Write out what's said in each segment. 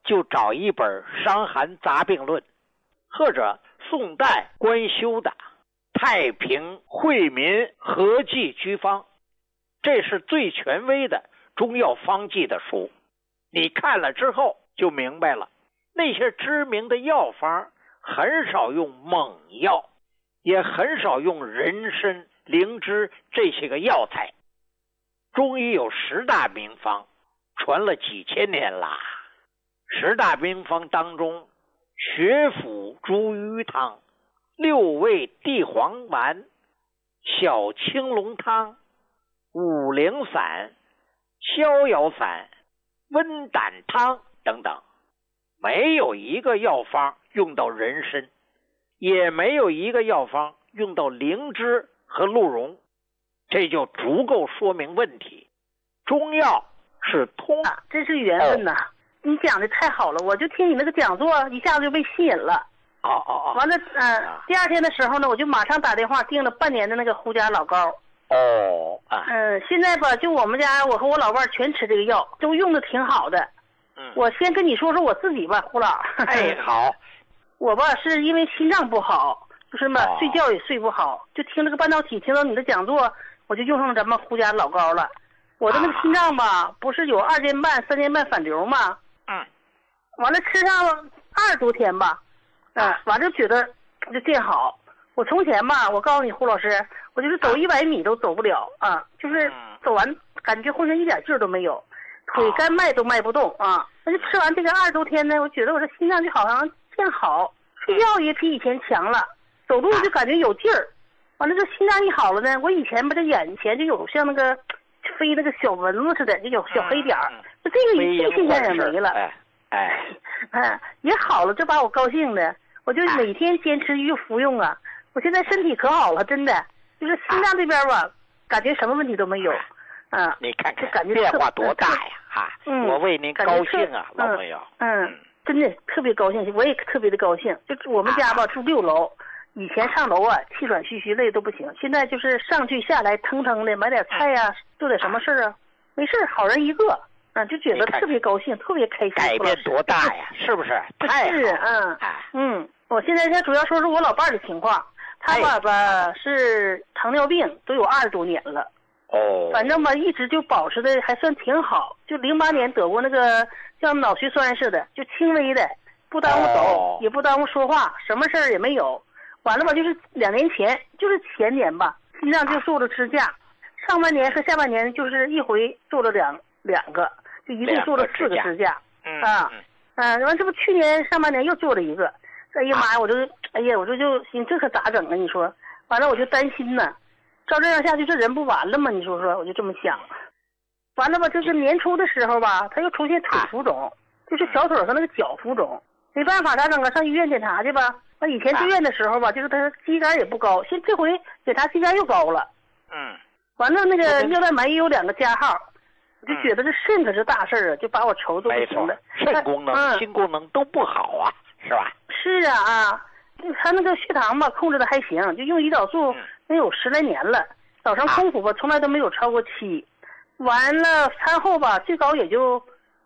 就找一本《伤寒杂病论》，或者宋代官修的《太平惠民和剂居方》，这是最权威的中药方剂的书。你看了之后就明白了，那些知名的药方很少用猛药，也很少用人参、灵芝这些个药材。中医有10大名方，传了几千年啦。10大名方当中，血府茱萸汤、六味地黄丸、小青龙汤、五苓散、逍遥散、温胆汤等等，没有一个药方用到人参，也没有一个药方用到灵芝和鹿茸，这就足够说明问题。中药是通真是缘分呐！你讲的太好了，我就听你那个讲座，一下子就被吸引了。完了，第2天的时候呢，我就马上打电话订了半年的那个胡家老膏。现在吧，就我们家，我和我老伴全吃这个药，都用的挺好的。我先跟你说说我自己吧，胡老。 好。 我吧是因为心脏不好，就是嘛，睡觉也睡不好，就听这个半导体，听到你的讲座，我就用上咱们胡家老膏了。我的那个心脏吧，不是有2天半、3天半反流吗？完了吃上20多天吧，完了就觉得就见好。我从前吧，我告诉你胡老师，我就是走100米都走不了啊，就是走完感觉浑身一点劲儿都没有，腿干迈都迈不动啊。那就吃完这个20多天呢，我觉得我这心脏就好像见好，睡觉也比以前强了，走路就感觉有劲儿。完了这心脏一好了呢，我以前吧这眼前就有像那个飞那个小蚊子似的，就有小黑点儿，就这个现象也没了。也好了，这把我高兴的，我就每天坚持服用啊。我现在身体可好了，真的，就是心脏这边吧，感觉什么问题都没有。 你看看， 感觉变化多大呀！我为您高兴啊，老朋友。 真的特别高兴，我也特别的高兴。就我们家吧住6楼，以前上楼啊气喘吁吁累都不行，现在就是上去下来腾腾的，买点菜呀，做点什么事啊，没事，好人一个。就觉得特别高兴，特别开心。 改变多大呀？是不是？太好。我现在主要说是我老伴儿的情况，他爸爸是糖尿病，都有20多年了。反正吧，一直就保持的还算挺好。就08年得过那个像脑血栓似的，就轻微的，不耽误走，也不耽误说话，什么事儿也没有。完了吧，就是2年前，就是前年吧，心脏就做了支架，上半年和下半年就是一回做了两个。就一共做了4个支架，完这不去年上半年又做了一个，哎呀妈呀，我就心这可咋整啊？你说，完了我就担心呢，照这样下去这人不完了吗？你说说，我就这么想。完了吧，就是年初的时候吧，他又出现腿浮肿，就是小腿和那个脚浮肿，没办法咋整啊？上医院检查去吧。那以前住院的时候吧，就是他肌酐也不高，这回检查肌酐又高了。完了那个尿蛋白也有2个加号。就觉得这肾可是大事儿，就把我愁都不行了。 肾功能、心功能都不好啊，是吧？ 是他那个血糖吧控制的还行，就用胰岛素能有10来年了。早上空腹吧从来都没有超过7，完了餐后吧最高也就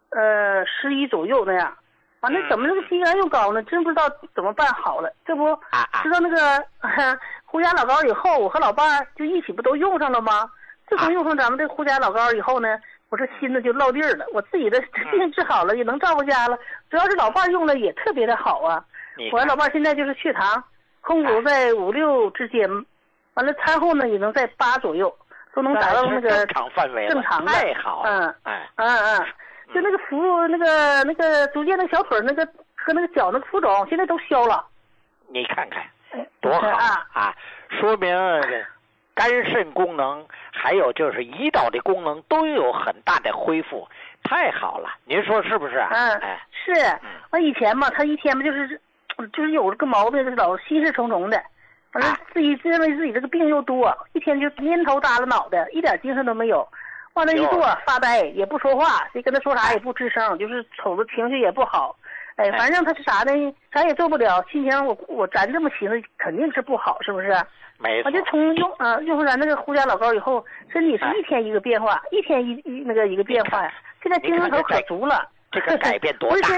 11左右那样。完了怎么这个肌酐又高呢？真不知道怎么办好了。这不知道那个胡家老膏以后，我和老伴就一起不都用上了吗？自从用上咱们这胡家老膏以后呢，我这心子就落地儿了，我自己的病治好了，也能照顾家了。主要是老伴用了也特别的好啊。我老伴现在就是血糖空腹在5、6之间，完了餐后呢也能在8左右，都能达到那个正常范围了， 正常的。 太好了。 就那个那个逐渐那小腿那个和那个脚那个浮肿现在都消了。 你看看多好啊！说明肝肾功能还有就是胰岛的功能都有很大的恢复，太好了，您说是不是？ 是。完以前嘛，他一天嘛就是有个毛病，就是老心事重重的，完了自己认为自己这个病又多，一天就蔫头耷拉脑袋，一点精神都没有。完了一坐发呆，也不说话，谁跟他说啥也不吱声，就是瞅着情绪也不好。反正他是啥呢？啥也做不了，心情咱这么寻思肯定是不好，是不是？ 没错。 我就从用上咱那个胡家老膏以后，身体是一天一个变化，一天一个变化呀。现在精神头可足了。 这个改变多大？